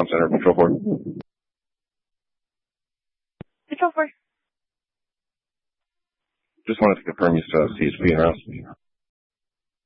Center, Control 4. Control 4. Just wanted to confirm you still have CHP in house.